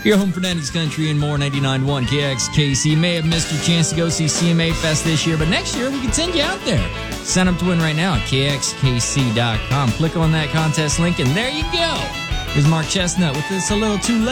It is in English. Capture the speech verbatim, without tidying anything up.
Your home for nineties country and more, ninety-nine point one K X K C. May have missed your chance to go see C M A Fest this year, but next year we can send you out there. Sign up to win right now at K X K C dot com. Click on that contest link, and there you go. Here's Mark Chestnut with It's a Little Too Late.